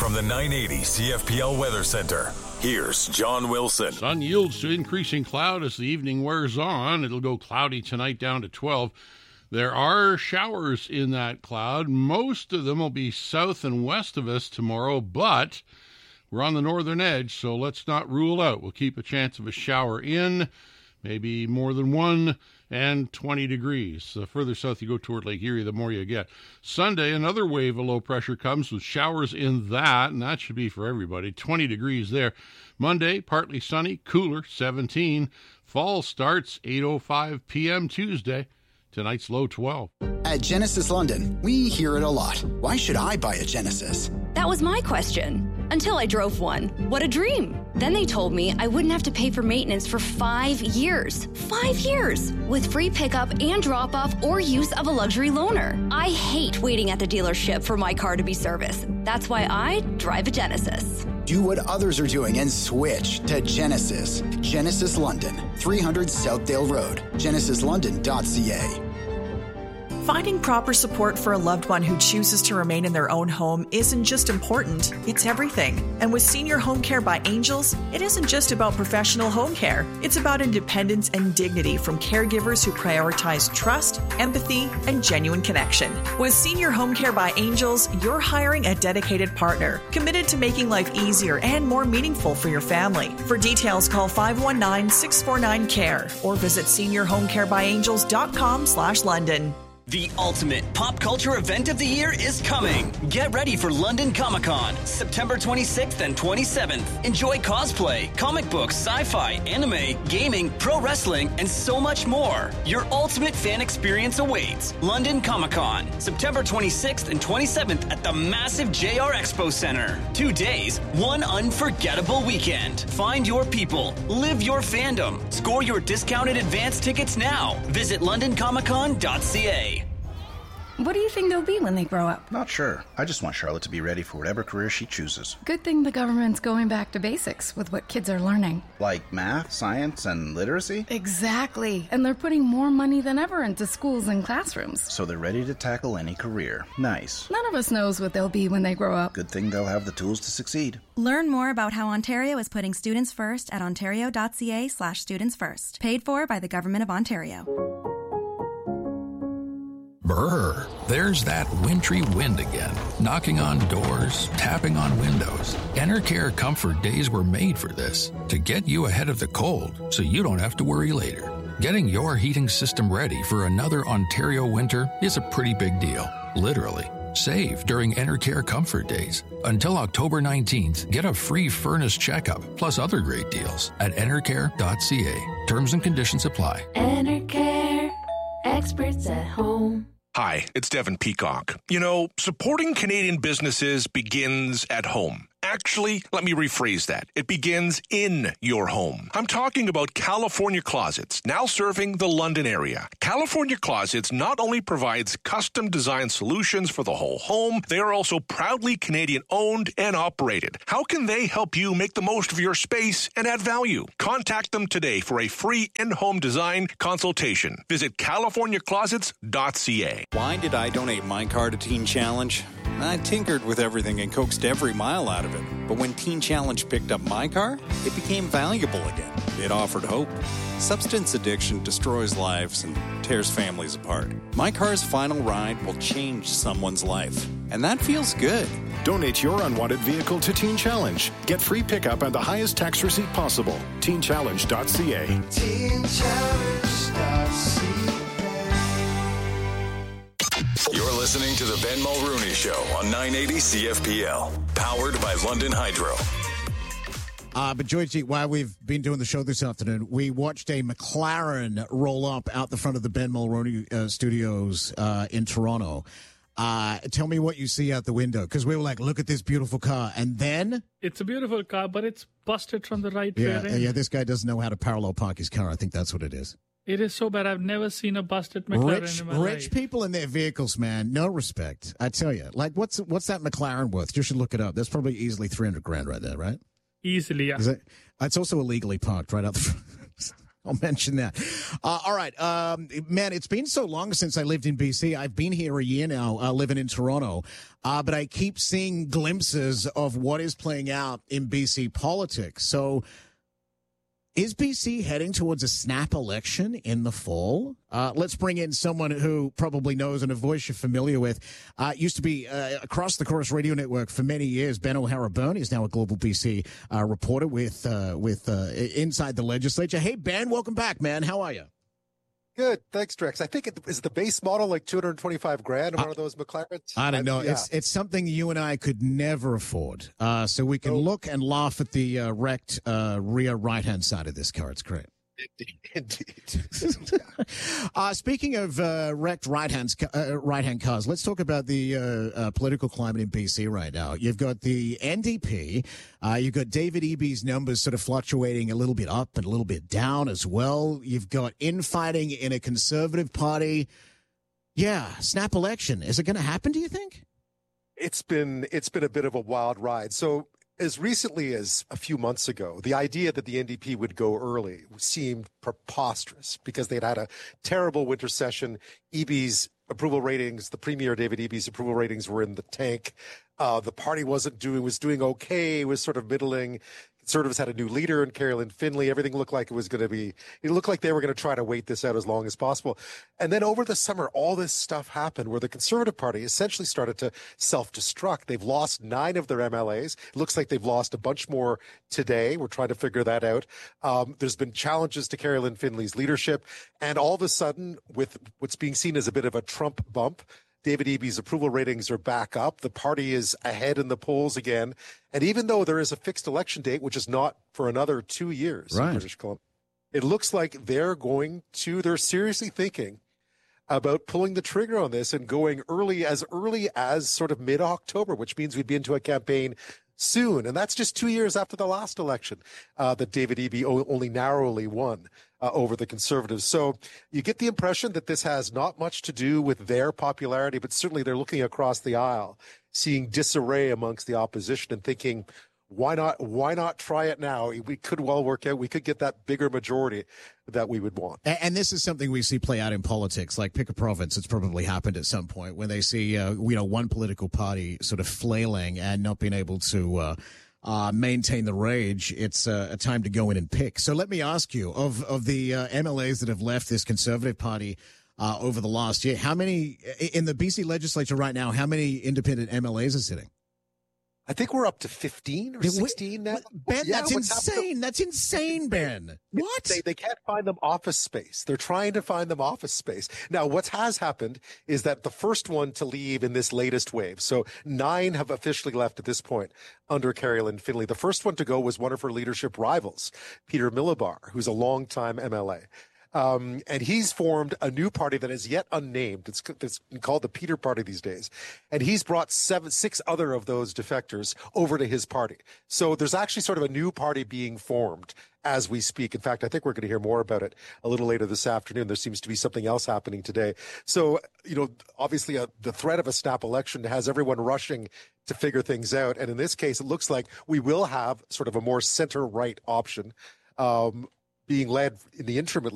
From the 980 CFPL Weather Center, here's John Wilson. Sun yields to increasing cloud as the evening wears on. It'll go cloudy tonight down to 12. There are showers in that cloud. Most of them will be south and west of us tomorrow, but we're on the northern edge, so let's not rule out. We'll keep a chance of a shower in, maybe more than one, and 20 degrees. The further south you go toward Lake Erie, the more you get. Sunday, another wave of low pressure comes with showers in that, and that should be for everybody. 20 degrees there. Monday, partly sunny, cooler, 17. Fall starts 8:05 p.m. Tuesday. Tonight's low 12. At Genesis London, we hear it a lot. Why should I buy a Genesis? That was my question. Until I drove one. What a dream. Then they told me I wouldn't have to pay for maintenance for 5 years. 5 years! With free pickup and drop-off or use of a luxury loaner. I hate waiting at the dealership for my car to be serviced. That's why I drive a Genesis. Do what others are doing and switch to Genesis. Genesis London, 300 Southdale Road. GenesisLondon.ca. Finding proper support for a loved one who chooses to remain in their own home isn't just important, it's everything. And with Senior Home Care by Angels, it isn't just about professional home care. It's about independence and dignity from caregivers who prioritize trust, empathy, and genuine connection. With Senior Home Care by Angels, you're hiring a dedicated partner, committed to making life easier and more meaningful for your family. For details, call 519-649-CARE or visit seniorhomecarebyangels.com/London. The ultimate pop culture event of the year is coming. Get ready for London Comic Con, September 26th and 27th. Enjoy cosplay, comic books, sci-fi, anime, gaming, pro wrestling, and so much more. Your ultimate fan experience awaits. London Comic Con, September 26th and 27th at the massive JR Expo Center. 2 days, one unforgettable weekend. Find your people, live your fandom. Score your discounted advance tickets now. Visit londoncomiccon.ca. What do you think they'll be when they grow up? Not sure. I just want Charlotte to be ready for whatever career she chooses. Good thing the government's going back to basics with what kids are learning. Like math, science, and literacy? Exactly. And they're putting more money than ever into schools and classrooms. So they're ready to tackle any career. Nice. None of us knows what they'll be when they grow up. Good thing they'll have the tools to succeed. Learn more about how Ontario is putting students first at ontario.ca/studentsfirst. Paid for by the Government of Ontario. Brr, there's that wintry wind again, knocking on doors, tapping on windows. Enercare Comfort Days were made for this, to get you ahead of the cold so you don't have to worry later. Getting your heating system ready for another Ontario winter is a pretty big deal, literally. Save during Enercare Comfort Days. Until October 19th, get a free furnace checkup, plus other great deals at enercare.ca. Terms and conditions apply. Enercare, experts at home. Hi, it's Devin Peacock. You know, supporting Canadian businesses begins at home. Actually, let me rephrase that. It begins in your home. I'm talking about California Closets, now serving the London area. California Closets not only provides custom design solutions for the whole home, they are also proudly Canadian owned and operated. How can they help you make the most of your space and add value? Contact them today for a free in-home design consultation. Visit californiaclosets.ca. Why did I donate my car to Teen Challenge? I tinkered with everything and coaxed every mile out of it. But when Teen Challenge picked up my car, it became valuable again. It offered hope. Substance addiction destroys lives and tears families apart. My car's final ride will change someone's life. And that feels good. Donate your unwanted vehicle to Teen Challenge. Get free pickup and the highest tax receipt possible. TeenChallenge.ca. TeenChallenge.ca. You're listening to the Ben Mulrooney Show on 980 CFPL, powered by London Hydro. But Georgie, while we've been doing the show this afternoon, we watched a McLaren roll up out the front of the Ben Mulrooney Studios in Toronto. Tell me what you see out the window, because we were like, look at this beautiful car. And then... It's a beautiful car, but it's busted from the right rear end. Yeah, this guy doesn't know how to parallel park his car. I think that's what it is. It is so bad. I've never seen a busted McLaren in my life. Rich people in their vehicles, man, no respect. I tell you. Like, what's that McLaren worth? You should look it up. That's probably easily $300,000 right there, right? Easily, yeah. It's also illegally parked right out the front. I'll mention that. All right. Man, it's been so long since I lived in BC. I've been here a year now, living in Toronto. But I keep seeing glimpses of what is playing out in BC politics. So is BC heading towards a snap election in the fall? Let's bring in someone who probably knows and a voice you're familiar with. Used to be across the Chorus Radio Network for many years. Ben O'Hara-Byrne is now a Global BC reporter with Inside the Legislature. Hey, Ben, welcome back, man. How are you? Good. Thanks, Drex. I think is the base model like $225,000 in one of those McLarens? I don't know. Yeah. It's something you and I could never afford. So we can look and laugh at the wrecked rear right-hand side of this car. It's great. Indeed. Speaking of wrecked right-hand cars, let's talk about the political climate in BC right now. You've got the NDP. You've got David Eby's numbers sort of fluctuating a little bit up and a little bit down as well. You've got infighting in a Conservative Party. Yeah, snap election. Is it going to happen, do you think? It's been a bit of a wild ride. So as recently as a few months ago, the idea that the NDP would go early seemed preposterous because they'd had a terrible winter session. Eby's approval ratings, the Premier David Eby's approval ratings were in the tank. The party was doing okay, was sort of middling. Conservatives had a new leader in Carolyn Finley. Everything looked like it looked like they were going to try to wait this out as long as possible. And then over the summer, all this stuff happened where the Conservative Party essentially started to self-destruct. They've lost 9 of their MLAs. It looks like they've lost a bunch more today. We're trying to figure that out. There's been challenges to Carolyn Finley's leadership. And all of a sudden, with what's being seen as a bit of a Trump bump, David Eby's approval ratings are back up. The party is ahead in the polls again. And even though there is a fixed election date, which is not for another 2 years in British Columbia, it looks like they're seriously thinking about pulling the trigger on this and going early as sort of mid-October, which means we'd be into a campaign soon. And that's just 2 years after the last election that David Eby only narrowly won over the Conservatives. So you get the impression that this has not much to do with their popularity, but certainly they're looking across the aisle, seeing disarray amongst the opposition and thinking, why not try it now? We could well work out. We could get that bigger majority that we would want. And this is something we see play out in politics. Like pick a province. It's probably happened at some point when they see, one political party sort of flailing and not being able to maintain the rage. It's a time to go in and pick. So let me ask you, of the MLAs that have left this Conservative Party over the last year, how many in the BC legislature right now, how many independent MLAs are sitting? I think we're up to 15 or 16 now. Ben, that's insane. That's insane, Ben. What? They can't find them office space. They're trying to find them office space. Now, what has happened is that the first one to leave in this latest wave, so 9 have officially left at this point under Carolyn Finley. The first one to go was one of her leadership rivals, Peter Millibar, who's a longtime MLA. And he's formed a new party that is yet unnamed. It's called the Peter Party these days. And he's brought 6 other of those defectors over to his party. So there's actually sort of a new party being formed as we speak. In fact, I think we're going to hear more about it a little later this afternoon. There seems to be something else happening today. So, obviously the threat of a snap election has everyone rushing to figure things out. And in this case, it looks like we will have sort of a more center-right option being led in the interim, at